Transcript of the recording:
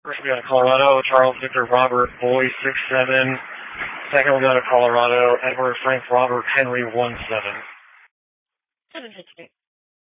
First we go to Colorado, Charles Victor Robert Boy 6-7. Second we go to Colorado, Edward Frank Robert Henry 1-7. 7 hits me.